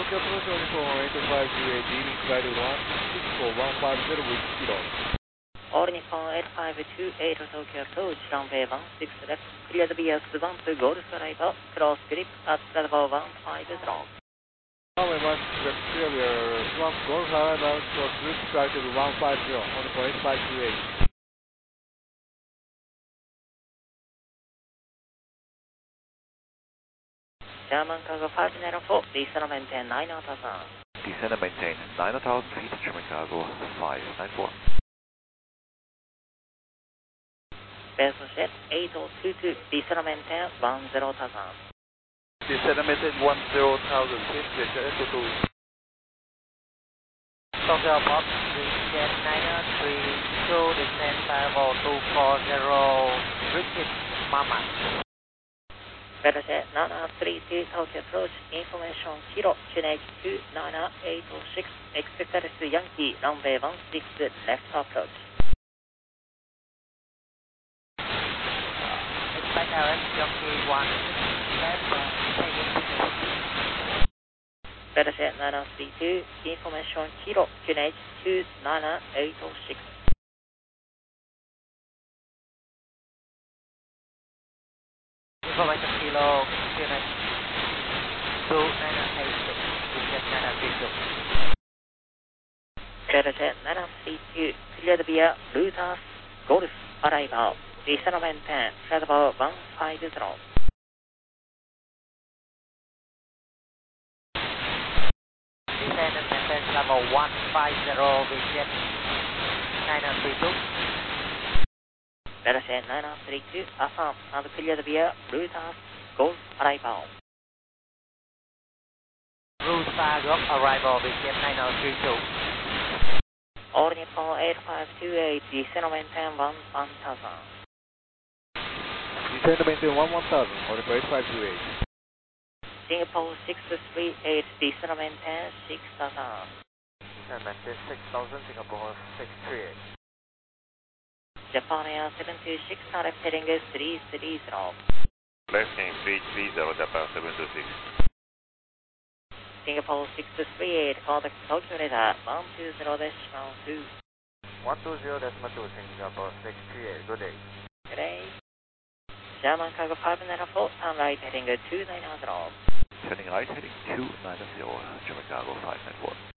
Tokyo approach on Nippon 858, dealing flight 164-150 with kilo. All Nippon 8528 Tokyo approach, runway 16 left, clear the BS bump, Golf arrival, cross grip at level 150. Runway 16 left, clear the bump, Golf arrival, cross grip, flight 150 on Nippon 8528. German cargo 594, descend and maintain 9,000. Descend and maintain 9,000 feet, German cargo 594. Base jet 8022, descend and maintain 10,000. Descend and maintain 10,000 feet, jet 82. Tokyo Pop, jet 932, descend level 240, British Mama. Better 732 Tokyo approach, information Kilo, QNH 29806, expected to Yankee, runway 16 left approach. Expect RS Yankee 1, left, taking Better 732, information Kilo, QNH 29806. Information Kilo, QNH 2986, jet 932. Better 732, clear the via Looters, Golf, arrival, descend and maintain, level 150. Descend and maintain level 150 with jet 932. Better 932, affirm and clear the via Looters, Golf, arrival. Route Golf arrival with jet 9032. All Nippon 8528, descend and maintain 1000. Descend and maintain 1000 on Nippon 8528. Singapore 638, descend and maintain 6000. Descend and maintain 6,000, Singapore 638. Japan Air 726, left heading 330. Left heading 330, Japan 726. Singapore 638, contact Tokyo radar 120.2. 120.2, Singapore 638, good day. Good day. German cargo 594, turn right heading 290. Turning right, heading 290, German cargo 594.